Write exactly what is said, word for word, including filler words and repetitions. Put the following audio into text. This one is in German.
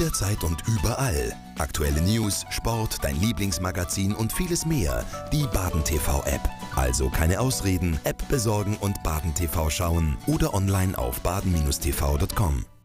Jederzeit und überall. Aktuelle News, Sport, dein Lieblingsmagazin und vieles mehr. Die Baden T V-App. Also keine Ausreden, App besorgen und Baden T V schauen oder online auf baden Bindestrich t v Punkt com.